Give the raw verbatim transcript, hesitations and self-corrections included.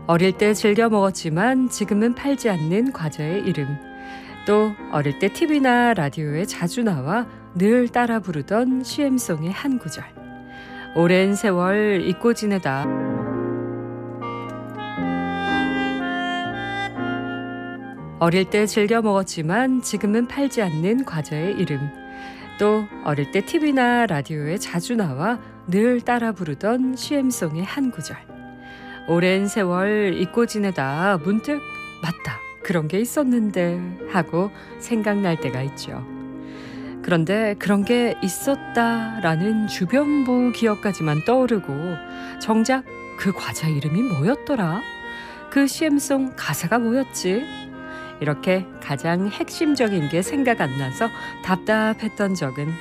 어릴 때 즐겨 먹었지만 지금은 팔지 않는 과자의 이름. 또 어릴 때 티비나 라디오에 자주 나와 늘 따라 부르던 씨엠송의 한 구절. 오랜 세월 잊고 지내다 어릴 때 즐겨 먹었지만 지금은 팔지 않는 과자의 이름. 또 어릴 때 티비나 라디오에 자주 나와 늘 따라 부르던 씨엠송의 한 구절. 오랜 세월 잊고 지내다 문득 맞다, 그런 게 있었는데 하고 생각날 때가 있죠. 그런데 그런 게 있었다라는 주변부 기억까지만 떠오르고 정작 그 과자 이름이 뭐였더라? 그 씨엠송 가사가 뭐였지? 이렇게 가장 핵심적인 게 생각 안 나서 답답했던 적은